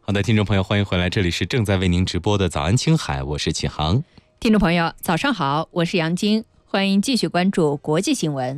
好的，听众朋友，欢迎回来，这里是正在为您直播的早安青海，我是启航。 听众朋友，早上好，我是杨晶，欢迎继续关注国际新闻。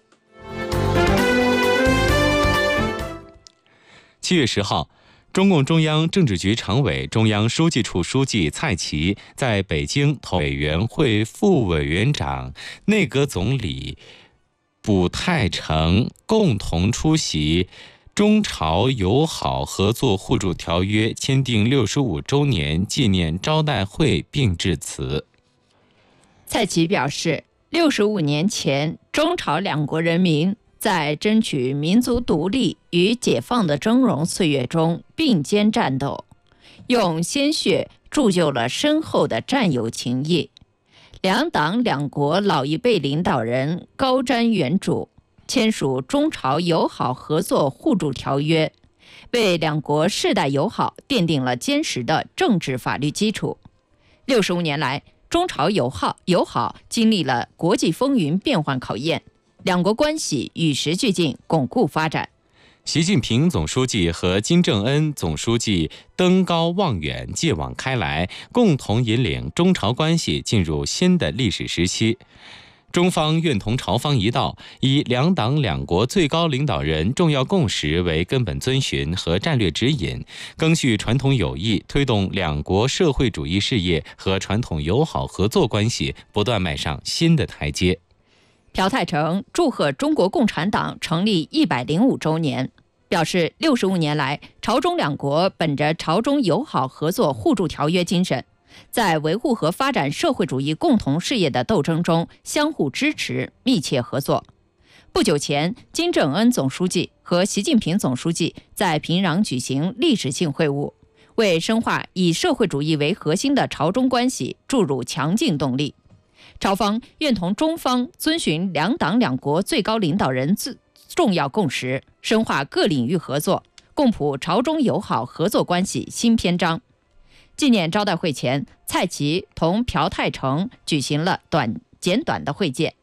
7月10号，中共中央政治局常委、中央书记处书记蔡奇在北京同委员会副委员长、内阁总理卜泰成共同出席中朝友好合作互助条约签订65周年纪念招待会并致辞。 蔡奇表示，65年前，中朝两国人民在争取民族独立与解放的峥嵘岁月中并肩战斗，用鲜血铸就了深厚的战友情谊。两党两国老一辈领导人高瞻远瞩，签署中朝友好合作互助条约，为两国世代友好奠定了坚实的政治法律基础。65年来，中朝友好经历了国际风云变幻考验，两国关系与时俱进，巩固发展。 习近平总书记和金正恩总书记登高望远，继往开来，共同引领中朝关系进入新的历史时期。中方愿同朝方一道，以两党两国最高领导人重要共识为根本遵循和战略指引，赓续传统友谊，推动两国社会主义事业和传统友好合作关系不断迈上新的台阶。 朴泰成祝贺中国共产党成立105周年，表示65年来，朝中两国本着朝中友好合作互助条约精神，在维护和发展社会主义共同事业的斗争中相互支持、密切合作。不久前，金正恩总书记和习近平总书记在平壤举行历史性会晤，为深化以社会主义为核心的朝中关系注入强劲动力。朝方愿同中方遵循两党两国最高领导人重要共识，深化各领域合作，共谱朝中友好合作关系新篇章。纪念招待会前，蔡奇同朴泰成举行了简短的会见。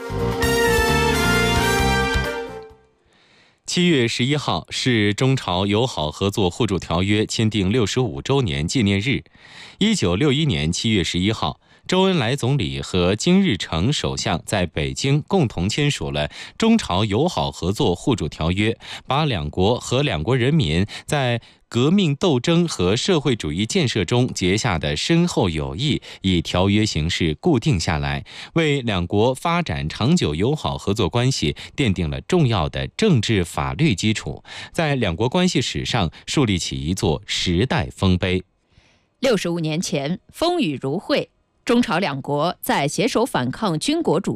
7月11号是中朝友好合作互助条约签订65周年纪念日。1961年7月11号，周恩来总理和金日成首相在北京共同签署了中朝友好合作互助条约，把两国和两国人民在革命斗争和社会主义建设中结下的深厚友谊以条约形式固定下来，为两国发展长久友好合作关系奠定了重要的政治法律基础，在两国关系史上树立起一座时代丰碑。 65年前，风雨如晦，中朝两国在携手反抗军国主义